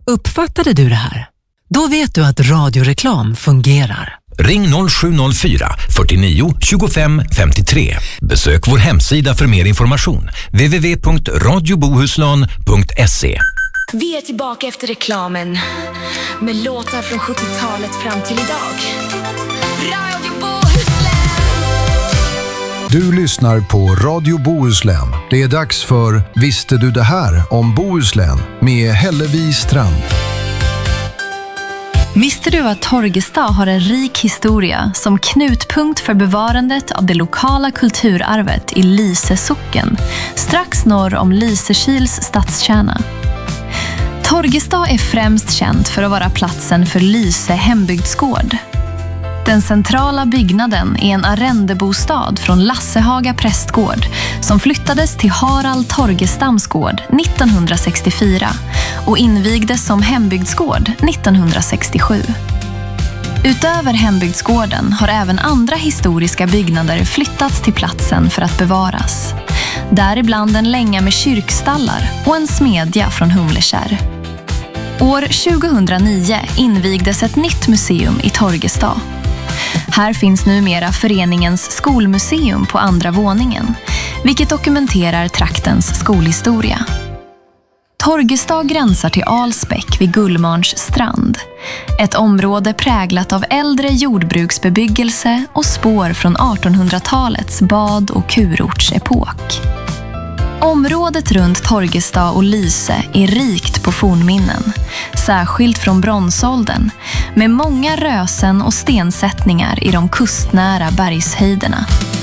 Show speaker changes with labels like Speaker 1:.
Speaker 1: Uppfattade du det här? Då vet du att radioreklam fungerar.
Speaker 2: Ring 0704 49 25 53. Besök vår hemsida för mer information. www.radiobohuslän.se.
Speaker 3: Vi är tillbaka efter reklamen med låtar från 70-talet fram till idag. Radio Bohuslän.
Speaker 4: Du lyssnar på Radio Bohuslän. Det är dags för Visste du det här om Bohuslän med Hellevi Strand.
Speaker 5: Visste du att Torgestad har en rik historia som knutpunkt för bevarandet av det lokala kulturarvet i Lyse socken, strax norr om Lysekils stadskärna? Torgestad är främst känt för att vara platsen för Lyse hembygdsgård. Den centrala byggnaden är en arrendebostad från Lassehaga prästgård som flyttades till Harald Torgestams gård 1964 och invigdes som hembygdsgård 1967. Utöver hembygdsgården har även andra historiska byggnader flyttats till platsen för att bevaras. Däribland en länga med kyrkstallar och en smedja från Humlekärr. År 2009 invigdes ett nytt museum i Torgestad. Här finns numera föreningens skolmuseum på andra våningen, vilket dokumenterar traktens skolhistoria. Torgestad gränsar till Alsbäck vid Gullmarns strand. Ett område präglat av äldre jordbruksbebyggelse och spår från 1800-talets bad- och kurortsepok. Området runt Torgestad och Lyse är rikt på fornminnen, särskilt från bronsåldern, med många rösen och stensättningar i de kustnära bergshöjderna.